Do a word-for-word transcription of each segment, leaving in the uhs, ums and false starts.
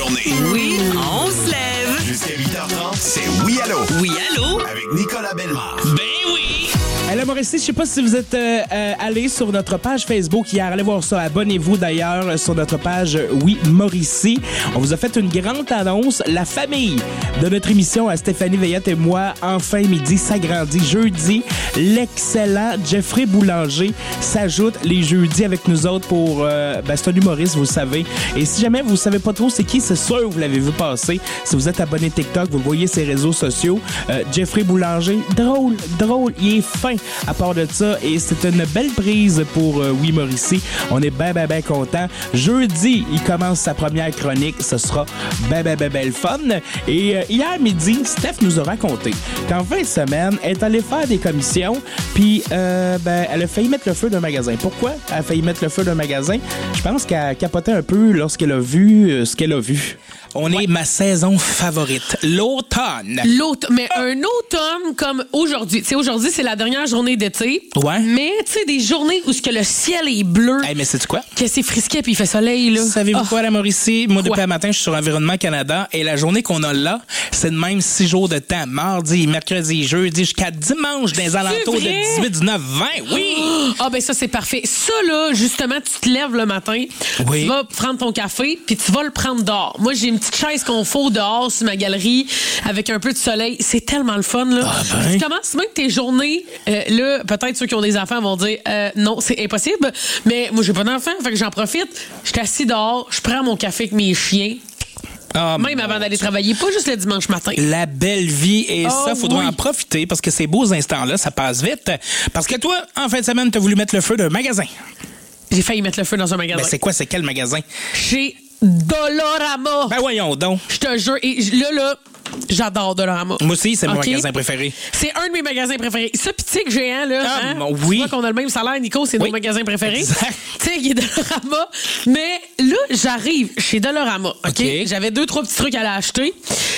journée. Oui, on se lève. Jusqu'à huit heures trente, c'est Oui Allô. Oui, allô? Avec Nicolas Bellemare. Ben oui! Hey, la Mauricie, je sais pas si vous êtes euh, euh, allé sur notre page Facebook hier. Allez voir ça. Abonnez-vous d'ailleurs sur notre page euh, Oui Mauricie. On vous a fait une grande annonce. La famille de notre émission à Stéphanie Veillette et moi, enfin midi, s'agrandit. Jeudi, l'excellent Jeffrey Boulanger s'ajoute les jeudis avec nous autres pour... Euh, ben, c'est un humoriste, vous le savez. Et si jamais vous savez pas trop c'est qui, c'est sûr que vous l'avez vu passer. Si vous êtes abonné TikTok, vous le voyez ses réseaux sociaux. Euh, Jeffrey Boulanger, drôle, drôle, il est fin. À part de ça, et c'est une belle prise pour euh, Oui Mauricie. On est ben, ben, ben content. Jeudi, il commence sa première chronique. Ce sera ben, ben, ben, ben le fun. Et euh, hier midi, Steph nous a raconté qu'en fin de semaine, elle est allée faire des commissions, puis euh, ben, elle a failli mettre le feu d'un magasin. Pourquoi elle a failli mettre le feu d'un magasin? Je pense qu'elle a capoté un peu lorsqu'elle a vu euh, ce qu'elle a vu. On ouais. est ma saison favorite, l'automne. L'automne, mais un automne comme aujourd'hui. Tu sais, aujourd'hui, c'est la dernière journée d'été. Ouais. Mais, tu sais, des journées où ce que le ciel est bleu. Hey, mais c'est quoi? Que c'est frisquet puis il fait soleil, là. Savez-vous oh. quoi, la Mauricie? Moi, depuis le matin, je suis sur Environnement Canada et la journée qu'on a là, c'est de même six jours de temps. Mardi, mercredi, jeudi, jusqu'à dimanche, dans les alentours de dix-huit, dix-neuf, vingt. Oui! Ah, oh, ben ça, c'est parfait. Ça, là, justement, tu te lèves le matin, oui. tu vas prendre ton café puis tu vas le prendre dehors. Moi, j'ai une petite chaise confort dehors sur ma galerie avec un peu de soleil. C'est tellement le fun, là. Ah ben. Tu commences même tes journées, euh, là, peut-être ceux qui ont des enfants vont dire euh, non, c'est impossible, mais moi, j'ai pas d'enfants, fait que j'en profite. Je suis assis dehors, je prends mon café avec mes chiens. Oh, même avant d'aller travailler, pas juste le dimanche matin. La belle vie, et oh, ça, faudra oui. en profiter parce que ces beaux instants-là, ça passe vite. Parce que toi, en fin de semaine, t'as voulu mettre le feu d'un magasin. J'ai failli mettre le feu dans un magasin. Ben, c'est quoi, c'est quel magasin? Chez Dollarama. Ben voyons donc. Je te jure. Et là, là, j'adore Dollarama. Moi aussi, c'est mon okay. magasin préféré. C'est un de mes magasins préférés. Ce petit que géant, là. Ah, hein? bon, oui. Tu vois qu'on a le même salaire, Nico, c'est oui. nos magasins préférés. Exact. Tu sais, il est Dollarama. Mais là, j'arrive chez Dollarama. OK? okay. J'avais deux, trois petits trucs à l'acheter.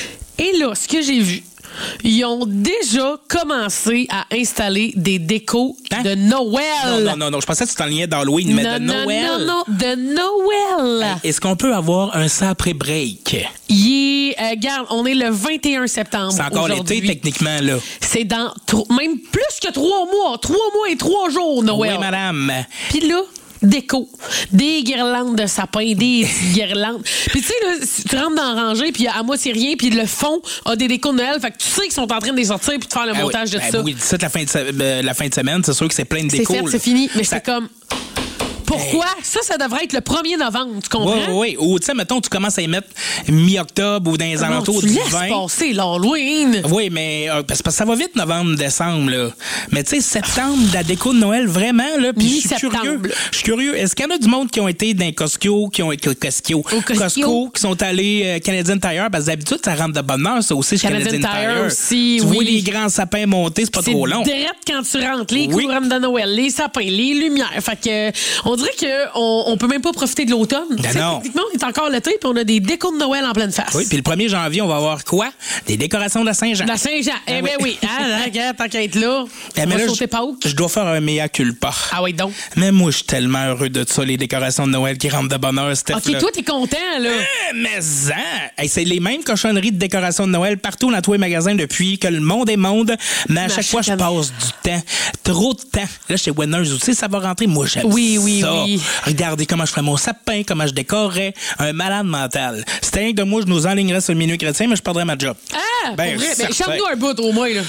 Et là, ce que j'ai vu, ils ont déjà commencé à installer des décos hein? de Noël. Non, non, non, non. Je pensais que c'était en lien d'Halloween, mais non, de non, Noël. Non, non, de Noël. Hey, est-ce qu'on peut avoir un ça après break? Il est, euh, regarde, on est le vingt et un septembre. C'est encore l'été, techniquement, là. C'est dans tro- même plus que trois mois. Trois mois et trois jours, Noël. Oui, madame. Puis là, déco, des guirlandes de sapin, des guirlandes. Puis tu sais, là, tu rentres dans la rangée, puis à moitié rien, puis le fond a des décos de Noël. Fait que tu sais qu'ils sont en train de les sortir puis de faire le ah montage oui. de ben ça. Oui, ça, la fin de, euh, la fin de semaine, c'est sûr que c'est plein de décos. C'est fait, c'est fini. Mais ça... c'est comme... Pourquoi? Hey. Ça, ça devrait être le premier novembre, tu comprends? Oui, oui, oui. Ou, tu sais, mettons, tu commences à y mettre mi-octobre ou dans les ah alentours non, tu du laisses vingt. passer l'Halloween. Oui, mais euh, parce que ça va vite, novembre, décembre, là. Mais tu sais, septembre, la déco de Noël, vraiment, là, puis je suis curieux. Je suis curieux. Est-ce qu'il y en a du monde qui ont été dans Costco, qui ont été Costco, Costco, qui sont allés euh, Canadian Tire? Parce que d'habitude, ça rentre de bonne heure, ça aussi, chez Canadian, Canadian Tire. Tire aussi, tu oui. vois les grands sapins montés, c'est pas c'est trop long. C'est direct quand tu rentres, les oui. couronnes de Noël, les sapins, les lumières. Fait que, on dirait qu'on on peut même pas profiter de l'automne. Ben non. Techniquement, on est encore l'été, puis on a des décos de Noël en pleine face. Oui, puis le premier janvier, on va avoir quoi? Des décorations de la Saint-Jean. De la Saint-Jean. Ah, eh bien oui. oui. Ah, regarde, tant qu'à être là, eh, on mais va là, sauter Pâques. Je dois faire un mea culpa. Ah oui, donc. Mais moi, je suis tellement heureux de ça, les décorations de Noël qui rentrent de bonne heure, Steph. OK, toi, t'es content, là. Eh, mais ça! Hey, c'est les mêmes cochonneries de décorations de Noël partout dans tous les magasins depuis que le monde est monde. Mais à mais chaque fois, je passe du temps. Trop de temps. Là, chez Winners aussi, ça va rentrer. Moi, j'aime oui, oui, ça. Oui, oui. Regardez comment je ferais mon sapin, comment je décorerais. Un malade mental. C'était rien que de moi, je nous enlignerais sur le minuit chrétien, mais je perdrais ma job. Ah! Ben, pour vrai? Ben, chante-nous un bout, au moins, là.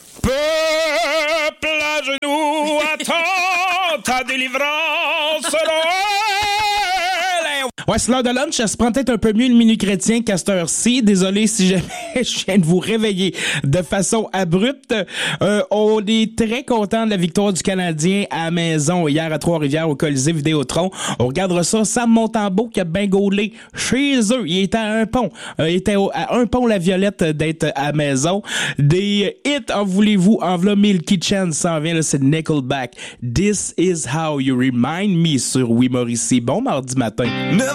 Peuple à genoux, attends ta délivrance. Ouais, c'est l'heure de lunch. Ça se prend peut-être un peu mieux le menu chrétien qu'à cette heure-ci. Désolé si jamais je viens de vous réveiller de façon abrupte. Euh, on est très content de la victoire du Canadien à la maison hier à Trois-Rivières au Colisée Vidéotron. On regardera ça. Sam Montembeault qui a bien gaulé chez eux. Il était à un pont. Euh, il était au, à un pont la Violette d'être à la maison. Des hits, en voulez-vous, en v'là mille Kitchen s'en vient. Là, c'est Nickelback. This is how you remind me sur Oui Mauricie. Bon mardi matin. neuf